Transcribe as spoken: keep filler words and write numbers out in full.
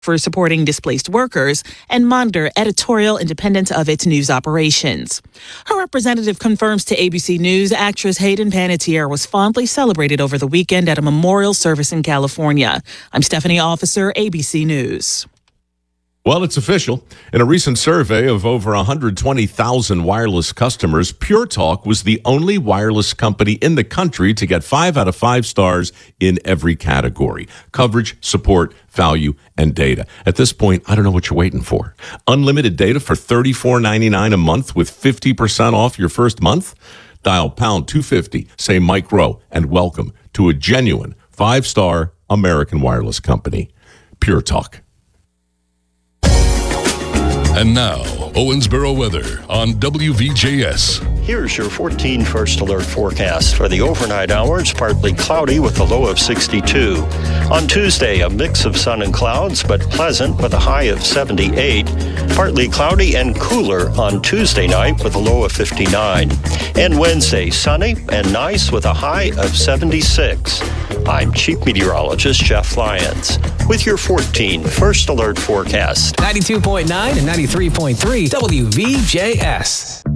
for supporting displaced workers and monitor editorial independence of its news operations. Her representative confirms to A B C News actress Hayden Panettiere was fondly celebrated over the weekend at a memorial service in California. I'm Stephanie Officer, A B C News. Well, it's official. In a recent survey of over one hundred twenty thousand wireless customers, Pure Talk was the only wireless company in the country to get five out of five stars in every category: coverage, support, value, and data. At this point, I don't know what you're waiting for. Unlimited data for thirty-four ninety-nine a month with fifty percent off your first month? Dial pound two fifty, say Mike Rowe, and welcome to a genuine five-star American wireless company. Pure Talk. And now, Owensboro weather on W V J S. Here's your fourteen First Alert forecast. For the overnight hours, partly cloudy with a low of sixty-two. On Tuesday, a mix of sun and clouds, but pleasant with a high of seventy-eight. Partly cloudy and cooler on Tuesday night with a low of fifty-nine. And Wednesday, sunny and nice with a high of seventy-six. I'm Chief Meteorologist Jeff Lyons with your fourteen First Alert forecast. ninety-two point nine and ninety-three point three W V J S.